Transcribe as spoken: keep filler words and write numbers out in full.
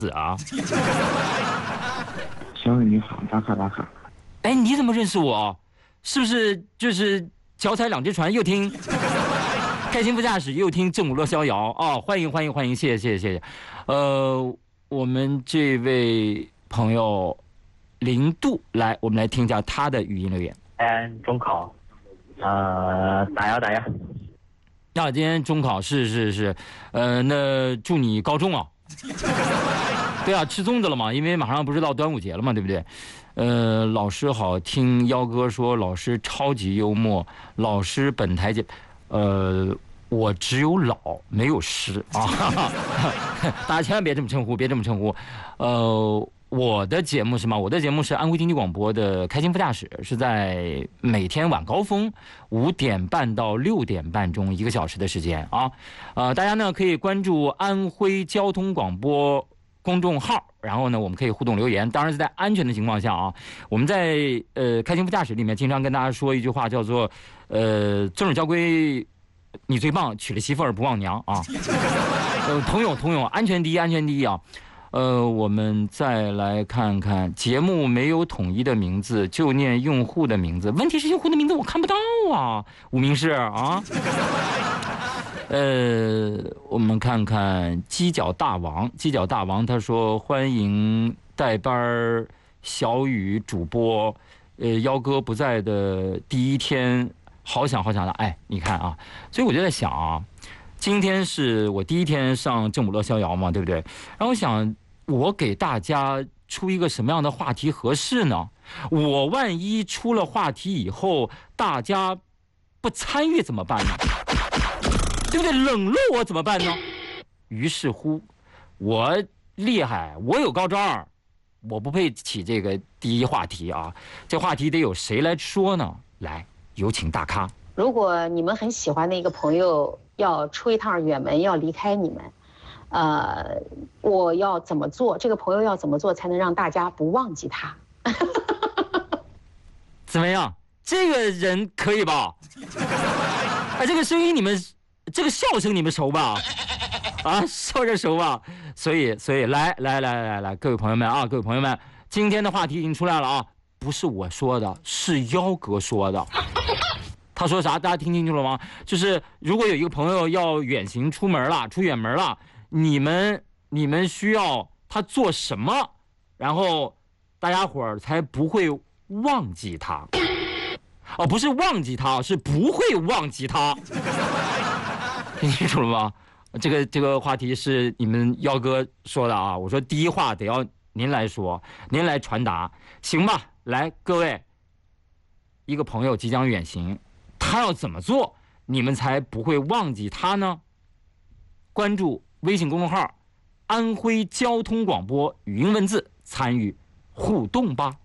子啊。 小伟你好，打卡打卡。 哎，你怎么认识我？是不是就是脚踩两只船，又听开心副驾驶，又听正午乐逍遥啊、哦？欢迎欢迎欢迎，谢谢谢谢谢谢。呃，我们这位朋友零度来，我们来听一下他的语音留言。 嗯，中考，呃，打呀打呀。 那、啊、今天中考是是是，呃，那祝你高中啊。对啊，吃粽子了嘛，因为马上不是到端午节了嘛，对不对？呃，老师好，听幺哥说老师超级幽默，老师本台节，呃，我只有老没有师啊，大家千万别这么称呼，别这么称呼。呃，我的节目是吗？我的节目是安徽经济广播的开心副驾驶，是在每天晚高峰五点半到六点半中一个小时的时间啊。呃，大家呢可以关注安徽交通广播公众号，然后呢，我们可以互动留言，当然是在安全的情况下啊。我们在呃开心副驾驶里面经常跟大家说一句话，叫做呃尊重交规，你最棒，娶了媳妇儿不忘娘啊。呃，通用通用，安全第一，安全第一啊。呃，我们再来看看节目没有统一的名字，就念用户的名字。问题是用户的名字我看不到啊，无名氏啊。呃，我们看看犄角大王，犄角大王他说欢迎代班小雨主播，呃，幺哥不在的第一天，好想好想的，哎，你看啊，所以我就在想啊，今天是我第一天上正午乐逍遥嘛，对不对？然后我想，我给大家出一个什么样的话题合适呢？我万一出了话题以后，大家不参与怎么办呢？对不对？冷落我怎么办呢？于是乎，我厉害，我有高招，我不配起这个第一话题啊。这话题得有谁来说呢？来，有请大咖。 如果你们很喜欢的一个朋友要出一趟远门，要离开你们，呃，我要怎么做？这个朋友要怎么做才能让大家不忘记他？ 怎么样？这个人可以吧？哎，这个声音你们。这个笑声你们熟吧？啊，笑着熟吧？所以，所以来来来来来，各位朋友们啊，各位朋友们，今天的话题已经出来了啊，不是我说的，是幺哥说的。他说啥？大家听清楚了吗？就是如果有一个朋友要远行出门了，出远门了，你们你们需要他做什么，然后大家伙儿才不会忘记他。哦，不是忘记他，是不会忘记他。听清楚了吗？这个这个话题是你们幺哥说的啊。我说第一话得要您来说，您来传达，行吧？来，各位，一个朋友即将远行，他要怎么做，你们才不会忘记他呢？关注微信公众号“安徽交通广播”语音文字，参与互动吧。